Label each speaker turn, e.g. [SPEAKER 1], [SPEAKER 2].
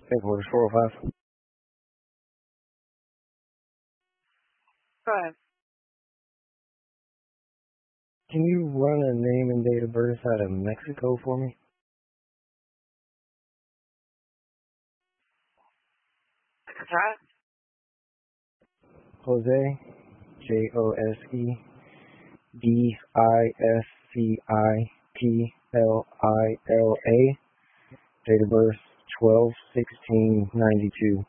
[SPEAKER 1] Headquarters 405.
[SPEAKER 2] Go ahead.
[SPEAKER 1] Can you run a name and date of birth out of Mexico for me?
[SPEAKER 2] Try it.
[SPEAKER 1] Jose, Joseph, Biscitla, date of birth 12/16/92.